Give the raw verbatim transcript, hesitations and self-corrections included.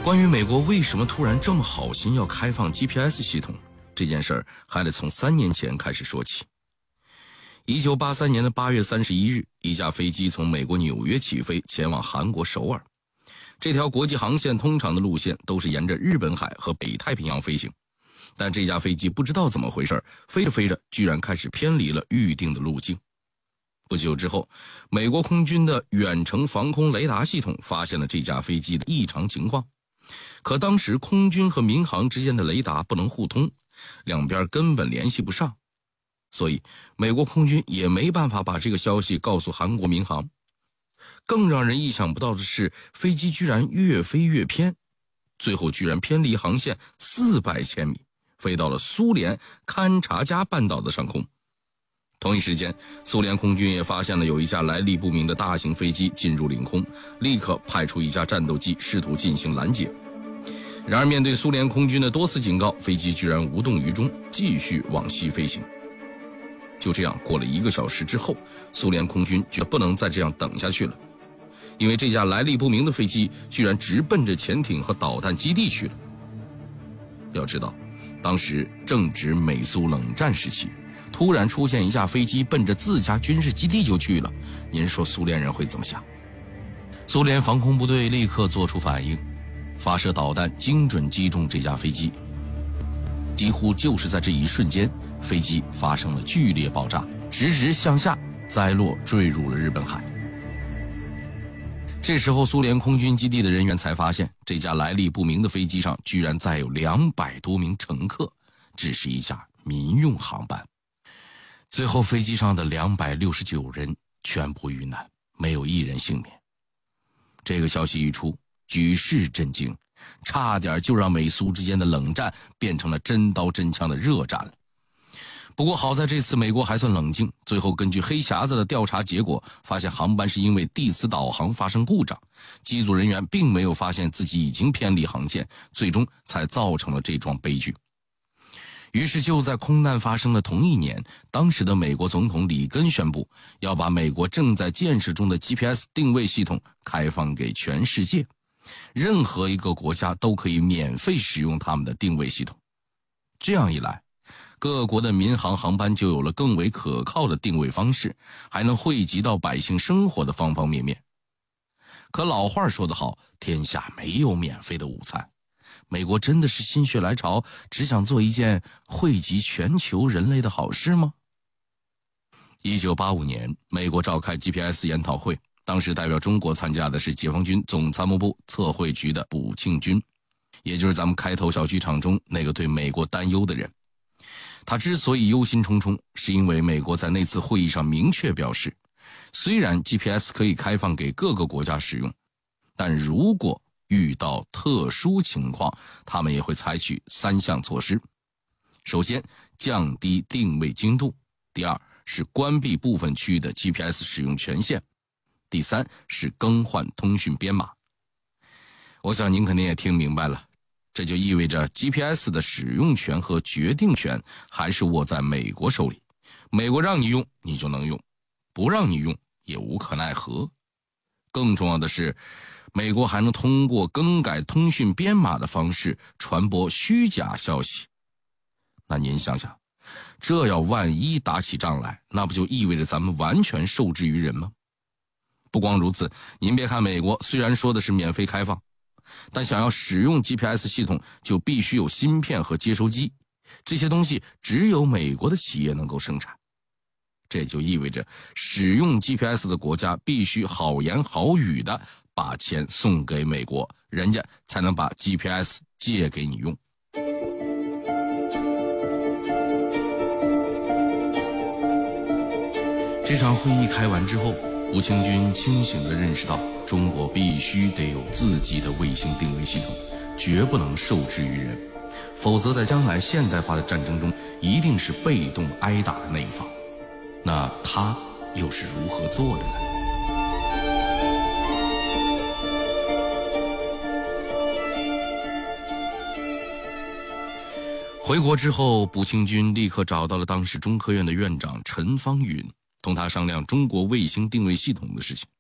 关于美国为什么突然这么好心要开放 G P S 系统，这件事儿还得从三年前开始说起。一九八三年的八月三十一日，一架飞机从美国纽约起飞，前往韩国首尔。这条国际航线通常的路线都是沿着日本海和北太平洋飞行，但这架飞机不知道怎么回事，飞着飞着居然开始偏离了预定的路径。不久之后，美国空军的远程防空雷达系统发现了这架飞机的异常情况。可当时空军和民航之间的雷达不能互通，两边根本联系不上，所以美国空军也没办法把这个消息告诉韩国民航。更让人意想不到的是，飞机居然越飞越偏，最后居然偏离航线四百千米，飞到了苏联勘察加半岛的上空。同一时间，苏联空军也发现了有一架来历不明的大型飞机进入领空，立刻派出一架战斗机试图进行拦截。然而面对苏联空军的多次警告，飞机居然无动于衷，继续往西飞行。就这样过了一个小时之后，苏联空军觉得不能再这样等下去了，因为这架来历不明的飞机居然直奔着潜艇和导弹基地去了。要知道，当时正值美苏冷战时期，突然出现一架飞机奔着自家军事基地就去了，您说苏联人会怎么想？苏联防空部队立刻做出反应，发射导弹精准击中这架飞机。几乎就是在这一瞬间，飞机发生了剧烈爆炸，直直向下栽落，坠入了日本海。这时候苏联空军基地的人员才发现，这架来历不明的飞机上居然载有两百多名乘客，只是一架民用航班。最后飞机上的两百六十九人全部遇难，没有一人幸免。这个消息一出，举世震惊，差点就让美苏之间的冷战变成了真刀真枪的热战了。不过好在这次美国还算冷静，最后根据黑匣子的调查结果，发现航班是因为地磁导航发生故障，机组人员并没有发现自己已经偏离航线，最终才造成了这桩悲剧。于是就在空难发生的同一年，当时的美国总统里根宣布要把美国正在建设中的 G P S 定位系统开放给全世界，任何一个国家都可以免费使用他们的定位系统。这样一来，各国的民航航班就有了更为可靠的定位方式，还能惠及到百姓生活的方方面面。可老话说得好，天下没有免费的午餐。美国真的是心血来潮，只想做一件惠及全球人类的好事吗？一九八五年，美国召开 G P S 研讨会，当时代表中国参加的是解放军总参谋部测绘局的卜庆军，也就是咱们开头小剧场中那个对美国担忧的人。他之所以忧心忡忡，是因为美国在那次会议上明确表示，虽然 G P S 可以开放给各个国家使用，但如果遇到特殊情况，他们也会采取三项措施。首先，降低定位精度；第二，是关闭部分区域的 G P S 使用权限；第三，是更换通讯编码。我想您肯定也听明白了，这就意味着 G P S 的使用权和决定权还是握在美国手里，美国让你用你就能用，不让你用也无可奈何。更重要的是，美国还能通过更改通讯编码的方式传播虚假消息。那您想想，这要万一打起仗来，那不就意味着咱们完全受制于人吗？不光如此，您别看美国虽然说的是免费开放，但想要使用 G P S 系统就必须有芯片和接收机，这些东西只有美国的企业能够生产。这就意味着使用 G P S 的国家必须好言好语的把钱送给美国，人家才能把 G P S 借给你用。这场会议开完之后，卜庆军清醒地认识到，中国必须得有自己的卫星定位系统，绝不能受制于人，否则在将来现代化的战争中，一定是被动挨打的那一方。那他又是如何做的呢？回国之后，卜庆军立刻找到了当时中科院的院长陈方允，同他商量中国卫星定位系统的事情。